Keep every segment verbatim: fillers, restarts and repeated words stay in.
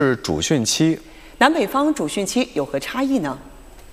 是主汛期， 南北方主汛期有何差异呢？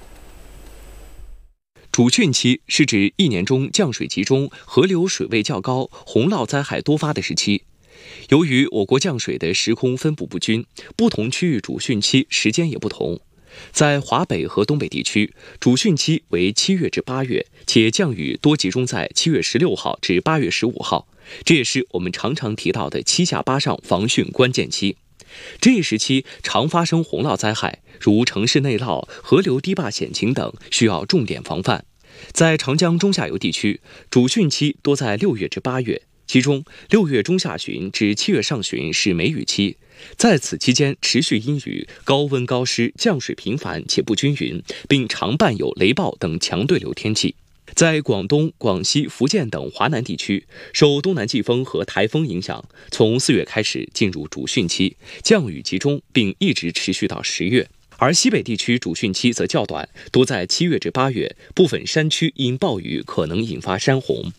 主汛期是指一年中降水集中、河流水位较高、洪涝灾害多发的时期。由于我国降水的时空分布不均，不同区域主汛期时间也不同。在华北和东北地区，主汛期为七月至八月，且降雨多集中在七月十六号至八月十五号，这也是我们常常提到的七下八上防汛关键期。这一时期常发生洪涝灾害，如城市内涝、河流堤坝险情等，需要重点防范。在长江中下游地区，主汛期多在六月至八月，其中六月中下旬至七月上旬是梅雨期，在此期间持续阴雨、高温高湿，降水频繁且不均匀，并常伴有雷暴等强对流天气。在广东、广西、福建等华南地区，受东南季风和台风影响，从四月开始进入主汛期，降雨集中，并一直持续到十月。而西北地区主汛期则较短，多在七月至八月，部分山区因暴雨可能引发山洪。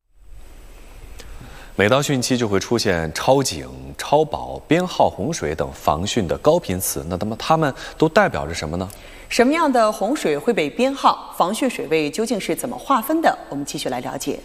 每到汛期就会出现超警、超保、编号洪水等防汛的高频词，那那么它们都代表着什么呢？ 什么样的洪水会被编号？防汛水位究竟是怎么划分的？我们继续来了解。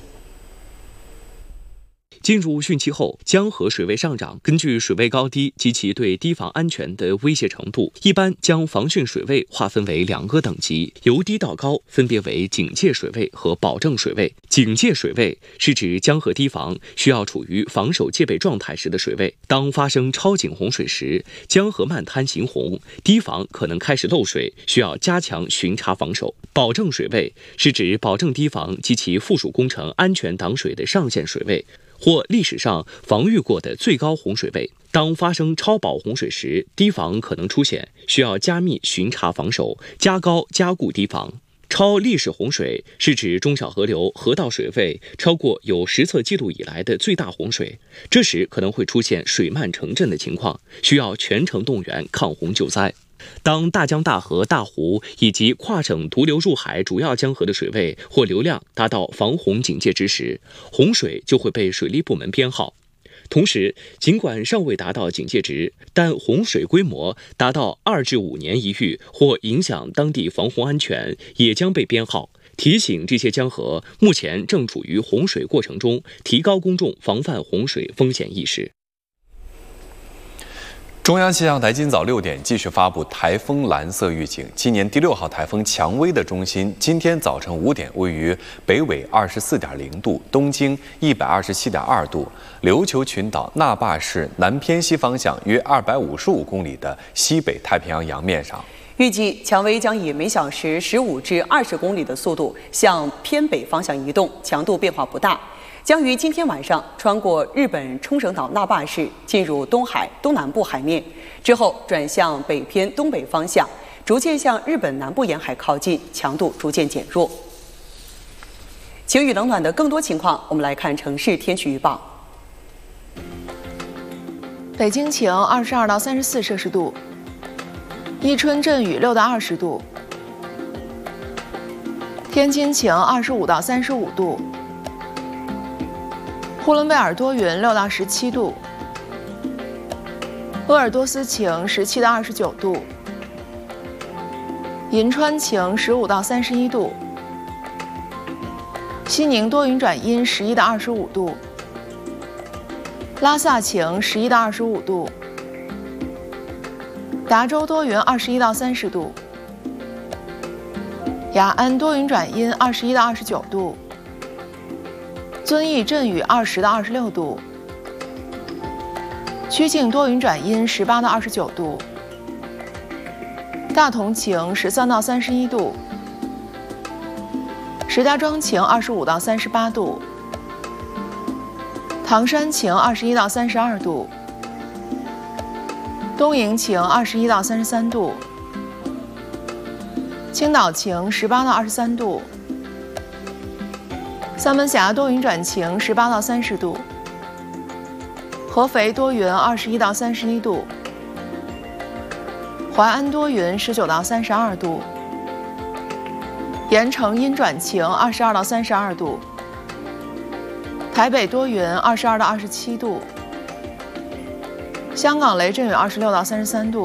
进入汛期后，江河水位上涨，根据水位高低及其对堤防安全的威胁程度，一般将防汛水位划分为两个等级，由低到高分别为警戒水位和保证水位。警戒水位是指江河堤防需要处于防守戒备状态时的水位，当发生超警洪水时，江河漫滩行洪，堤防可能开始漏水，需要加强巡查防守。保证水位是指保证堤防及其附属工程安全挡水的上限水位，或历史上防御过的最高洪水位。当发生超保洪水时，堤防可能出险，需要加密巡查防守，加高加固堤防。超历史洪水是指中小河流、河道水位超过有实测记录以来的最大洪水，这时可能会出现水漫城镇的情况，需要全城动员抗洪救灾。当大江大河、大湖以及跨省独流入海主要江河的水位或流量达到防洪警戒值时，洪水就会被水利部门编号。同时，尽管尚未达到警戒值，但洪水规模达到二至五年一遇或影响当地防洪安全，也将被编号，提醒这些江河目前正处于洪水过程中，提高公众防范洪水风险意识。 中央气象台今早六点继续发布台风蓝色预警。今年第六号台风蔷薇的中心，今天早晨五点位于北纬二十四点零度、东经一百二十七点二度、琉球群岛那霸市南偏西方向约二百五十五公里的西北太平洋洋面上。 预计蔷薇将以每小时十五至二十公里的速度向偏北方向移动，强度变化不大。将于今天晚上穿过日本冲绳岛那霸市，进入东海东南部海面，之后转向北偏东北方向，逐渐向日本南部沿海靠近，强度逐渐减弱。晴雨冷暖的更多情况，我们来看城市天气预报。 北京晴，二十二到三十四摄氏度；伊春阵雨，六到二十度；天津晴，二十五到三十五度。呼伦贝尔多云，六到十七度；鄂尔多斯晴，十七到二十九度；银川晴，十五到三十一度；西宁多云转阴，十一到二十五度；拉萨晴，十一到二十五度；达州多云，二十一到三十度；雅安多云转阴，二十一到二十九度。遵义阵雨，二十到二十六度；曲靖多云转阴，十八到二十九度；大同晴，十三到三十一度；石家庄晴，二十五到三十八度；唐山晴，二十一到三十二度；东营晴，二十一到三十三度；青岛晴，十八到二十三度；三门峡多云转晴，十八到三十度；合肥多云，二十一到三十一度；淮安多云，十九到三十二度；盐城阴转晴，二十二到三十二度；台北多云，二十二到二十七度；香港雷阵雨，二十六到三十三度。